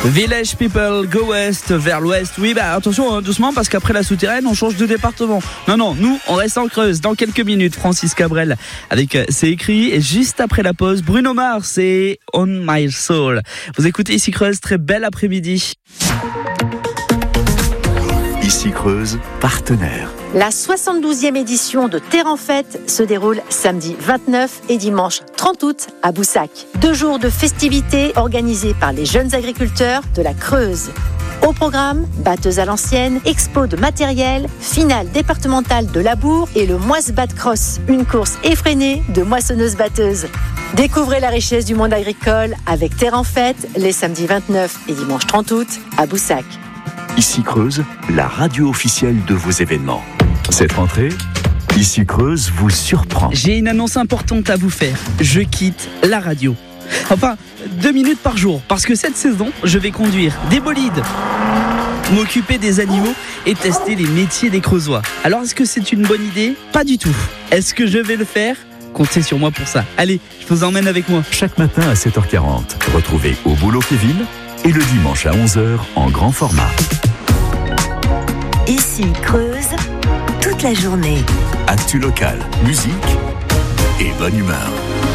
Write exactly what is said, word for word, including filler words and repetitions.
Village People, Go West, vers l'ouest. Oui, bah attention, hein, doucement, parce qu'après la souterraine, on change de département. Non, non, nous, on reste en Creuse. Dans quelques minutes, Francis Cabrel avec euh, C'est écrit. Et juste après la pause, Bruno Mars, c'est On My Soul. Vous écoutez ici Creuse, très bel après-midi. Ici Creuse, partenaire. La soixante-douzième édition de Terre en Fête se déroule samedi vingt-neuf et dimanche trente août à Boussac. Deux jours de festivités organisés par les jeunes agriculteurs de la Creuse. Au programme, batteuse à l'ancienne, expo de matériel, finale départementale de labour et le Moisse-Bat Cross, une course effrénée de moissonneuses-batteuses. Découvrez la richesse du monde agricole avec Terre en Fête les samedis vingt-neuf et dimanche trente août à Boussac. Ici Creuse, la radio officielle de vos événements. Cette rentrée, Ici Creuse vous surprend. J'ai une annonce importante à vous faire. Je quitte la radio. Enfin, deux minutes par jour, parce que cette saison, je vais conduire des bolides, m'occuper des animaux et tester les métiers des Creusois. Alors, est-ce que c'est une bonne idée ? Pas du tout. Est-ce que je vais le faire ? Comptez sur moi pour ça. Allez, je vous emmène avec moi. Chaque matin à sept heures quarante, retrouvez Au Boulot Kevin et le dimanche à onze heures en grand format. Ici Creuse, toute la journée. Actu local, musique et bonne humeur.